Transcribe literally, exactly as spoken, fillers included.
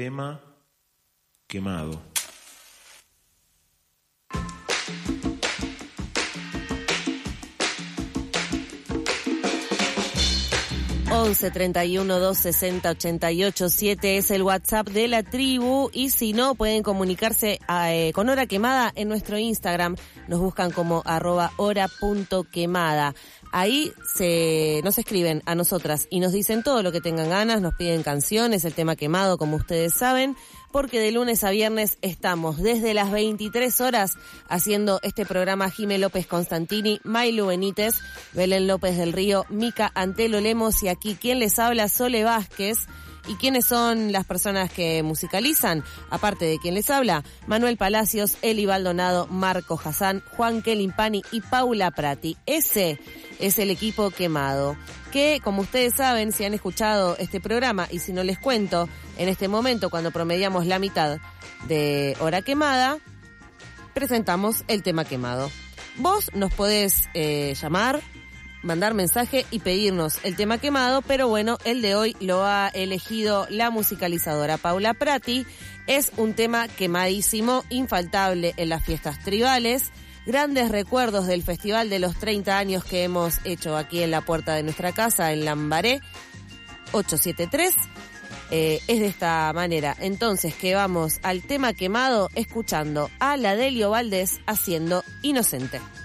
tema quemado. once treinta y uno, dos sesenta, ochenta y ocho siete es el WhatsApp de la tribu, y si no pueden comunicarse a, eh, con Hora Quemada en nuestro Instagram. Nos buscan como arroba hora punto quemada. Ahí se nos escriben a nosotras y nos dicen todo lo que tengan ganas, nos piden canciones, el tema quemado, como ustedes saben, porque de lunes a viernes estamos desde las veintitrés horas haciendo este programa. Jimé López Constantini, Mailu Benítez, Belén López del Río, Mica Antelo Lemos y aquí quien les habla, Sole Vázquez. ¿Y quiénes son las personas que musicalizan? Aparte de quien les habla, Manuel Palacios, Eli Baldonado, Marco Hassan, Juan Kelimpani y Paula Prati. Ese es el equipo quemado, que como ustedes saben, si han escuchado este programa, y si no les cuento, en este momento cuando promediamos la mitad de Hora Quemada, presentamos el tema quemado. Vos nos podés eh, llamar, mandar mensaje y pedirnos el tema quemado, pero bueno, el de hoy lo ha elegido la musicalizadora Paula Prati. Es un tema quemadísimo, infaltable en las fiestas tribales, grandes recuerdos del festival de los treinta años que hemos hecho aquí en la puerta de nuestra casa, en Lambaré ochocientos setenta y tres. Eh, es de esta manera entonces que vamos al tema quemado, escuchando a la Delio Valdés haciendo Inocente.